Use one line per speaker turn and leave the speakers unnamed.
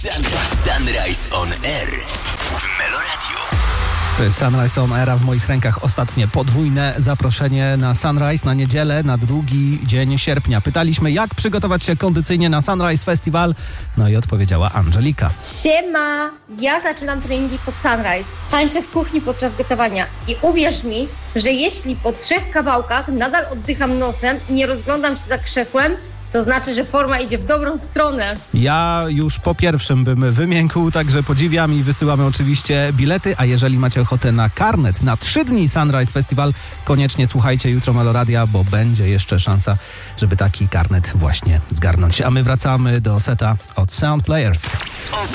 Sunrise on Air w Meloradio.
To jest Sunrise on Air, a w moich rękach ostatnie podwójne zaproszenie na Sunrise na niedzielę, na drugi dzień sierpnia. Pytaliśmy, jak przygotować się kondycyjnie na Sunrise Festival, no i odpowiedziała Angelika.
Siema! Ja zaczynam treningi pod Sunrise. Tańczę w kuchni podczas gotowania i uwierz mi, że jeśli po 3 kawałkach nadal oddycham nosem i nie rozglądam się za krzesłem, to znaczy, że forma idzie w dobrą stronę.
Ja już po pierwszym bym wymiękł, także podziwiam i wysyłamy oczywiście bilety, a jeżeli macie ochotę na karnet na 3 dni Sunrise Festival, koniecznie słuchajcie jutro Meloradia, bo będzie jeszcze szansa, żeby taki karnet właśnie zgarnąć. A my wracamy do seta od Sound Players.